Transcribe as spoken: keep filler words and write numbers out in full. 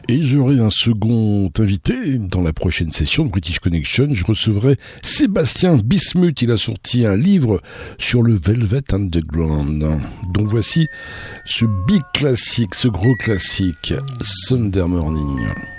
Et j'aurai un second invité dans la prochaine session de British Connection. Je recevrai Sébastien Bismuth. Il a sorti un livre sur le Velvet Underground. Donc voici ce big classique, ce gros classique, Sunday Morning.